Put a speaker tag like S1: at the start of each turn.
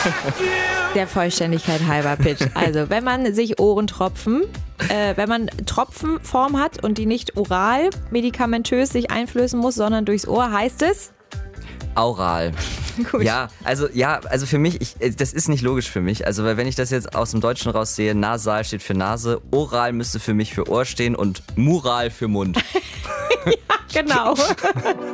S1: Der Vollständigkeit halber Pitch. Also, wenn man sich Ohrentropfen, wenn man Tropfenform hat und die nicht oral medikamentös sich einflößen muss, sondern durchs Ohr, heißt es?
S2: Aural.
S1: Gut.
S2: Also für mich, das ist nicht logisch für mich. Also, weil wenn ich das jetzt aus dem Deutschen raussehe, nasal steht für Nase, oral müsste für mich für Ohr stehen und mural für Mund.
S1: Ja, genau.